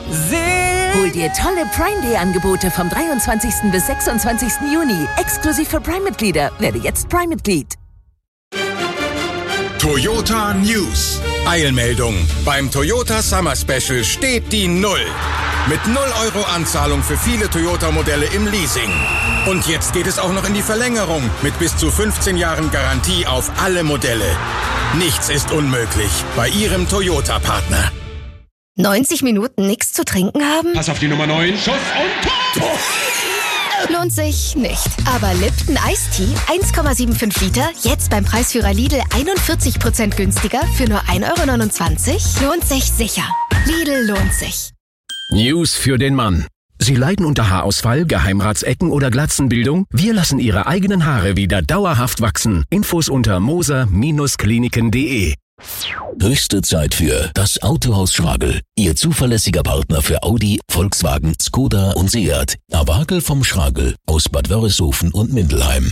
Hol dir tolle Prime Day Angebote vom 23. bis 26. Juni. Exklusiv für Prime-Mitglieder. Werde jetzt Prime-Mitglied. Toyota News. Eilmeldung. Beim Toyota Summer Special steht die 0. Mit 0 € Anzahlung für viele Toyota-Modelle im Leasing. Und jetzt geht es auch noch in die Verlängerung mit bis zu 15 Jahren Garantie auf alle Modelle. Nichts ist unmöglich bei Ihrem Toyota-Partner. 90 Minuten nichts zu trinken haben? Pass auf die Nummer 9. Schuss und Tor! Lohnt sich nicht. Aber Lipton Ice Tea, 1,75 Liter, jetzt beim Preisführer Lidl 41% günstiger für nur 1,29 €? Lohnt sich sicher. Lidl lohnt sich. News für den Mann. Sie leiden unter Haarausfall, Geheimratsecken oder Glatzenbildung? Wir lassen Ihre eigenen Haare wieder dauerhaft wachsen. Infos unter moser-kliniken.de. Höchste Zeit für das Autohaus Schragel. Ihr zuverlässiger Partner für Audi, Volkswagen, Skoda und Seat. Awagel vom Schragel aus Bad Wörishofen und Mindelheim.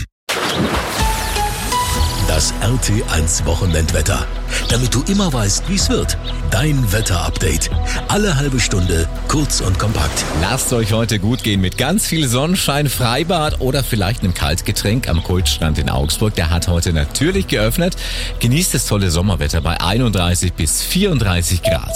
Das RT1 Wochenendwetter. Damit du immer weißt, wie es wird. Dein Wetterupdate. Alle halbe Stunde, kurz und kompakt. Lasst euch heute gut gehen mit ganz viel Sonnenschein, Freibad oder vielleicht einem Kaltgetränk am Kultstrand in Augsburg. Der hat heute natürlich geöffnet. Genießt das tolle Sommerwetter bei 31 bis 34 Grad.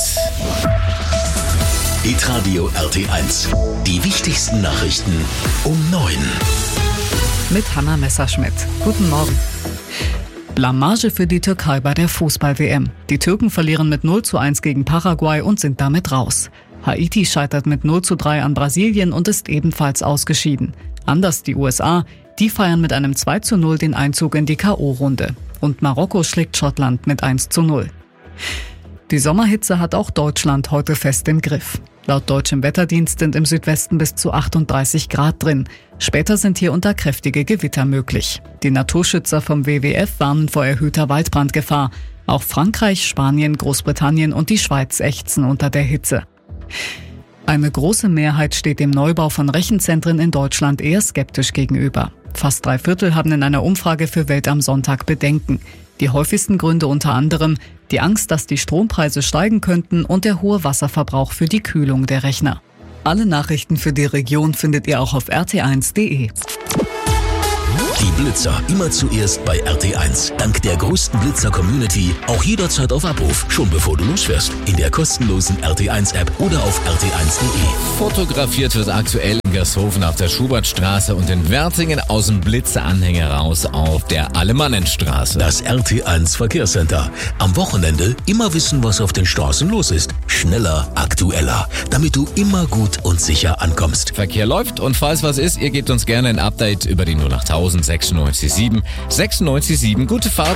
Hitradio RT1. Die wichtigsten Nachrichten um 9. Mit Hanna Messerschmidt. Guten Morgen. Blamage für die Türkei bei der Fußball-WM. Die Türken verlieren mit 0:1 gegen Paraguay und sind damit raus. Haiti scheitert mit 0:3 an Brasilien und ist ebenfalls ausgeschieden. Anders die USA, die feiern mit einem 2:0 den Einzug in die K.O.-Runde. Und Marokko schlägt Schottland mit 1:0. Die Sommerhitze hat auch Deutschland heute fest im Griff. Laut deutschem Wetterdienst sind im Südwesten bis zu 38 Grad drin. Später sind hier unter kräftige Gewitter möglich. Die Naturschützer vom WWF warnen vor erhöhter Waldbrandgefahr. Auch Frankreich, Spanien, Großbritannien und die Schweiz ächzen unter der Hitze. Eine große Mehrheit steht dem Neubau von Rechenzentren in Deutschland eher skeptisch gegenüber. Fast 3/4 haben in einer Umfrage für Welt am Sonntag Bedenken. Die häufigsten Gründe unter anderem die Angst, dass die Strompreise steigen könnten und der hohe Wasserverbrauch für die Kühlung der Rechner. Alle Nachrichten für die Region findet ihr auch auf rt1.de. Die Blitzer immer zuerst bei RT1. Dank der größten Blitzer-Community auch jederzeit auf Abruf, schon bevor du losfährst. In der kostenlosen RT1-App oder auf rt1.de. Fotografiert wird aktuell in Gershofen auf der Schubertstraße und in Wertingen aus dem Blitzeranhänger raus auf der Alemannenstraße. Das RT1 Verkehrscenter. Am Wochenende immer wissen, was auf den Straßen los ist. Schneller, aktueller, damit du immer gut und sicher ankommst. Verkehr läuft und falls was ist, ihr gebt uns gerne ein Update über die 08000 96 7. Gute Fahrt.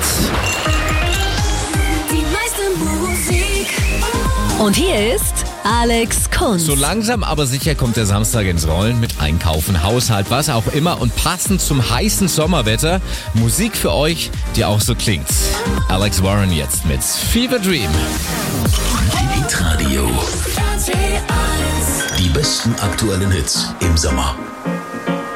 Die meiste Musik. Und hier ist Alex Kunz. So langsam aber sicher kommt der Samstag ins Rollen mit Einkaufen, Haushalt, was auch immer und passend zum heißen Sommerwetter Musik für euch, die auch so klingt. Alex Warren jetzt mit Fever Dream. Hitradio. Die besten aktuellen Hits im Sommer.